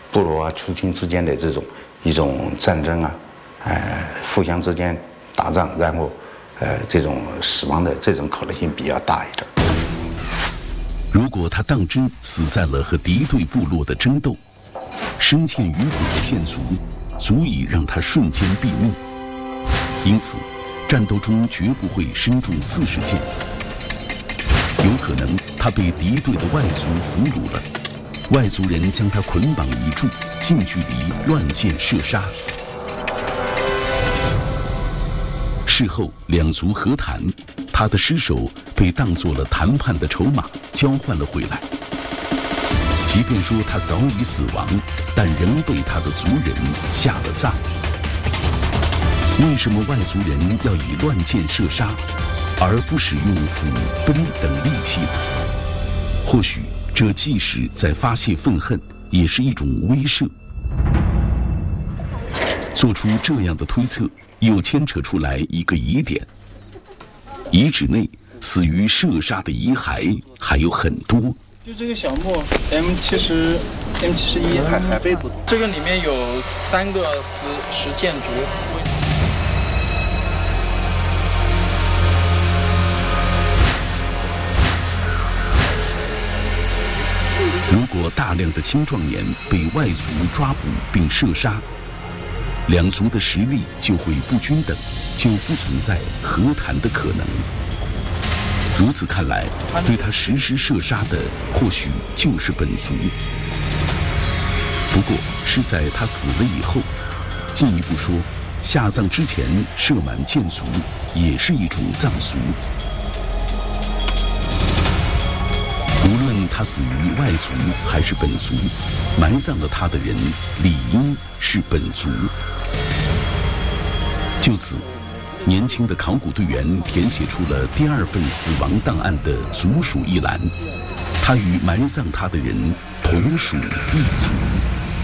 部落啊族群之间的一种战争啊，互相之间打仗，然后这种死亡的这种可能性比较大一点。 如果他当真死在了和敌对部落的争斗，深陷于骨的箭足足以让他瞬间毙命，因此战斗中绝不会身中40箭。有可能他被敌对的外族俘虏了，外族人将他捆绑一柱，近距离乱箭射杀。事后两族和谈，他的尸首被当作了谈判的筹码交换了回来。即便说他早已死亡，但仍被他的族人下了葬。为什么外族人要以乱箭射杀，而不使用斧、奔等利器呢？或许这即使在发泄愤恨，也是一种威慑。做出这样的推测，又牵扯出来一个疑点：遗址内死于射杀的遗骸还有很多。 就这个小木 M71海贝子，这个里面有3个实箭竹。 如果大量的青壮年被外族抓捕并射杀，两族的实力就会不均等，就不存在和谈的可能。如此看来，对他实施射杀的或许就是本族。不过是在他死了以后。进一步说，下葬之前射满箭足也是一种葬俗。无论他死于外族还是本族，埋葬了他的人理应是本族。就此，年轻的考古队员填写出了第2份死亡档案的族属一栏，他与埋葬他的人同属一族。